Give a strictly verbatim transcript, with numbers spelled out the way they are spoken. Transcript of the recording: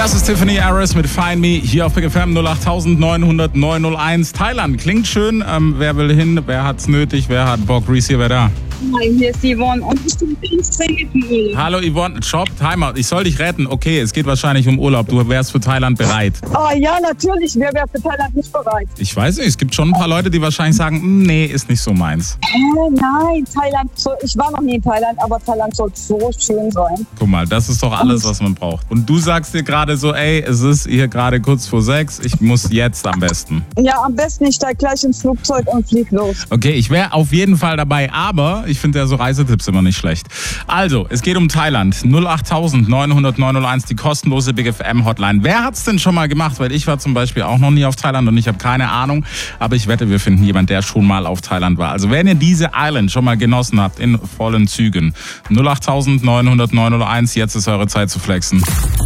Das ist Tiffany Harris mit Find Me hier auf Big F M null acht neun null null neun null eins. Thailand klingt schön. Ähm, wer will hin? Wer hat's nötig? Wer hat Bock? Reese hier, wer da? Nein, hier ist Yvonne und ich bin ganz dringend im Urlaub. Hallo Yvonne, Stopp, Timeout. Ich soll dich retten. Okay, es geht wahrscheinlich um Urlaub. Du wärst für Thailand bereit. Oh ja, natürlich. Wer wäre für Thailand nicht bereit? Ich weiß nicht, es gibt schon ein paar Leute, die wahrscheinlich sagen, "Mm, nee, ist nicht so meins. Äh, nein, Thailand. soll- Ich war noch nie in Thailand, aber Thailand soll so schön sein. Guck mal, das ist doch alles, was man braucht. Und du sagst dir gerade so, ey, es ist hier gerade kurz vor sechs, ich muss jetzt am besten. Ja, am besten ich steig gleich ins Flugzeug und flieg los. Okay, ich wäre auf jeden Fall dabei, aber ich finde ja so Reisetipps immer nicht schlecht. Also, es geht um Thailand. null acht neun null null neun null eins, die kostenlose Big F M Hotline. Wer hat's denn schon mal gemacht? Weil ich war zum Beispiel auch noch nie auf Thailand und ich habe keine Ahnung. Aber ich wette, wir finden jemanden, der schon mal auf Thailand war. Also, wenn ihr diese Island schon mal genossen habt, in vollen Zügen. null acht neun null null neun null eins, jetzt ist eure Zeit zu flexen.